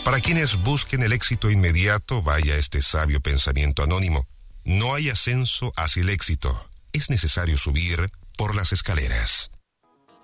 Para quienes busquen el éxito inmediato, vaya este sabio pensamiento anónimo. No hay ascenso hacia el éxito. Es necesario subir por las escaleras.